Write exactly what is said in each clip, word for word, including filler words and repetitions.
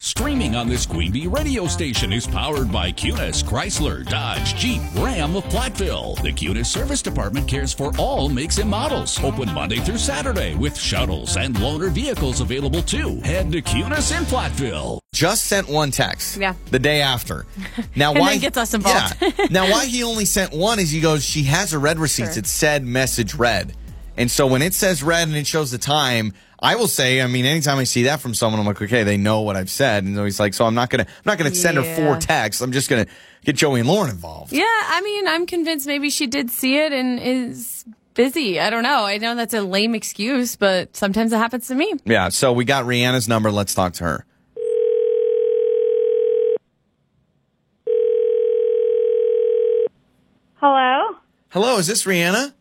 Streaming on this Queen Bee radio station is powered by Cunis, Chrysler, Dodge, Jeep, Ram of Platteville. The Cunis Service Department cares for all makes and models. Open Monday through Saturday with shuttles and loaner vehicles available too. Head to Cunis in Platteville. Just sent one text. Yeah. The day after. Now and why then gets us involved. Yeah. Now why he only sent one is he goes, she has her red receipts. Sure. It said message read. And so when it says red and it shows the time, I will say, I mean, anytime I see that from someone, I'm like, okay, they know what I've said. And so he's like, so I'm not gonna I'm not gonna send her Yeah. four texts. I'm just gonna get Joey and Lauren involved. Yeah, I mean, I'm convinced maybe she did see it and is busy. I don't know. I know that's a lame excuse, but sometimes it happens to me. Yeah, so we got Rihanna's number. Let's talk to her. Hello? Hello, is this Rihanna?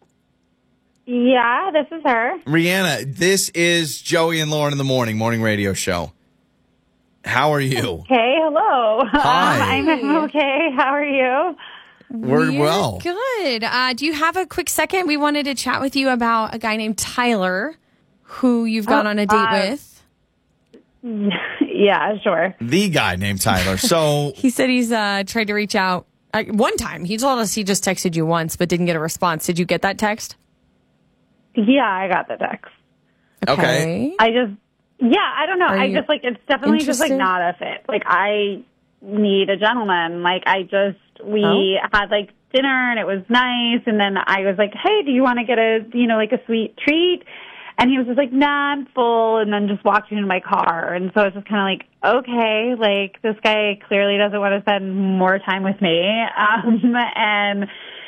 Yeah, this is her. Rihanna, this is Joey and Lauren in the morning, morning radio show. How are you? Hey, hello. Hi. Um, I'm okay. How are you? We're well. Good. Uh, do you have a quick second? We wanted to chat with you about a guy named Tyler who you've gone Oh, on a date uh, with. Yeah, sure. The guy named Tyler. So He said he's uh, tried to reach out. Uh, one time, he told us he just texted you once, but didn't get a response. Did you get that text? Yeah, I got the text. Okay. I just, yeah, I don't know. Are I you just like, it's definitely just like interested? not a fit. Like, I need a gentleman. Like, I just, we Oh. had like dinner and it was nice. And then I was like, hey, do you want to get a, you know, like a sweet treat? And he was just like, nah, I'm full, and then just walked me into my car. And so it's just kind of like, okay, like, this guy clearly doesn't want to spend more time with me. Um, and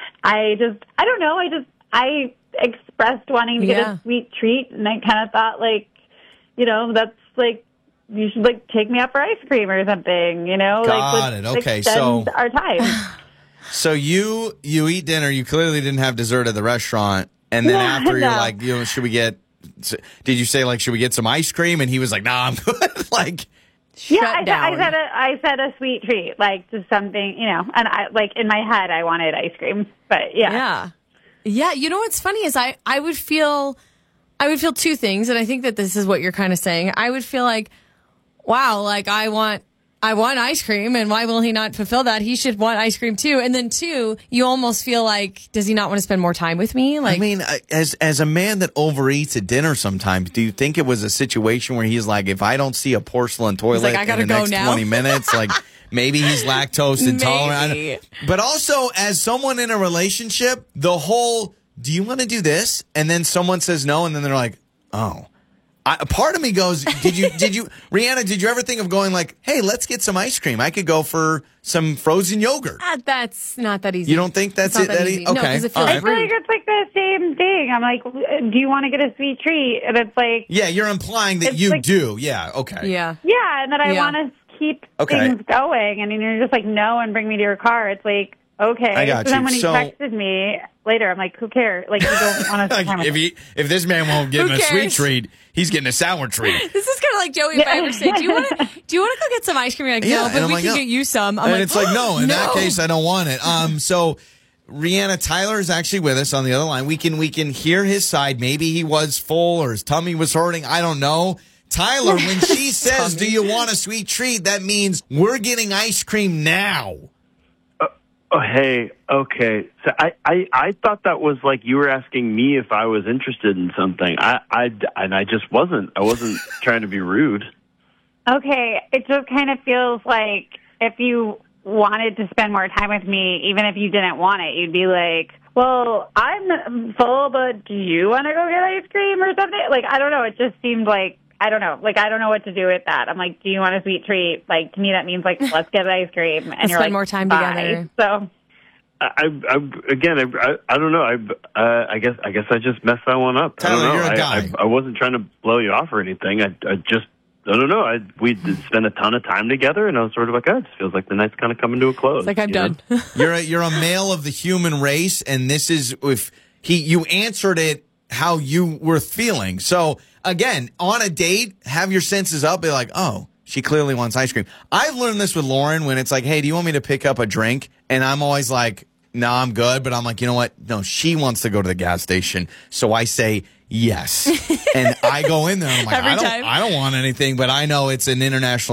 I just, I don't know, I just, I expressed wanting to get Yeah. a sweet treat, and I kind of thought, like, you know, that's like, you should, like, take me out for ice cream or something, you know? Got like, it. let's Okay, extend so- our time. So you you eat dinner. You clearly didn't have dessert at the restaurant, and then No, after you're no. like, you know, should we get? Did you say like, should we get some ice cream? And he was like, nah, I'm good. Like, Yeah, Shut I said, down. I said a, I said a sweet treat, like just something, you know. And I like in my head, I wanted ice cream, but yeah, Yeah. Yeah, you know what's funny is I, I would feel I would feel two things, and I think that this is what you're kind of saying. I would feel like, wow, like I want I want ice cream, and why will he not fulfill that? He should want ice cream too. And then two, you almost feel like, does he not want to spend more time with me? Like, I mean, I- as as a man that overeats at dinner sometimes, do you think it was a situation where he's like, if I don't see a porcelain toilet like, I gotta in the go next now? twenty minutes, like maybe he's lactose intolerant. I Maybe. don't- But also, as someone in a relationship, the whole, do you want to do this? And then someone says no, and then they're like, oh. I, a part of me goes, did you, did you, Rihanna, did you ever think of going like, hey, let's get some ice cream? I could go for some frozen yogurt. ah, that's not that easy. You don't think that's It's it? not that That easy. e- No, okay. 'cause it All feels right. I feel like rude. it's like the same thing. I'm like, do you want to get a sweet treat? And it's like, Yeah, you're implying that It's you like- do. Yeah, okay. Yeah. yeah, and that I Yeah. want to keep Okay. things going. And then you're just like, no, and bring me to your car. It's like, okay. I got so then you. when he So- texted me later, I'm like, who cares? Like, you don't want to Like, spend time with if me. he if this man won't give Who him a sweet cares? treat, he's getting a sour treat. This is kind of like Joey if I ever say, do you want to do you want to go get some ice cream? You're like, Yeah, no, and but I'm we like, can no. get you some. I'm and like, it's like, no, in that no. case, I don't want it. Um, so Rihanna, Tyler is actually with us on the other line. We can we can hear his side. Maybe he was full or his tummy was hurting. I don't know. Tyler, when she says, "Do you want a sweet treat?" that means we're getting ice cream now. Oh, hey, okay. So I, I, I thought that was like you were asking me if I was interested in something. I, I, and I just wasn't. I wasn't trying to be rude. Okay, it just kind of feels like if you wanted to spend more time with me, even if you didn't want it, you'd be like, well, I'm full, but do you want to go get ice cream or something? Like, I don't know. It just seemed like, I don't know. Like, I don't know what to do with that. I'm like, do you want a sweet treat? Like, to me, that means, like, let's get ice cream. And Let's you're spend like, more time bye. together. So, I, I, again, I, I, I don't know. I, uh, I guess, I guess I just messed that one up. I Tyler, don't know. you're a I, guy. I, I wasn't trying to blow you off or anything. I, I just, I don't know. I, we did spend a ton of time together, and I was sort of like, oh, it just feels like the night's kind of coming to a close. It's like I'm you know? done. You're a, you're a male of the human race, and this is if he you answered it how you were feeling. So again, on a date, have your senses up. Be like, oh, she clearly wants ice cream. I've learned this with Lauren when it's like, hey, do you want me to pick up a drink? And I'm always like, no, I'm good. But I'm like, you know what? No, she wants to go to the gas station. So I say yes. And I go in there and I'm like, Every I don't time. I don't want anything, but I know it's an international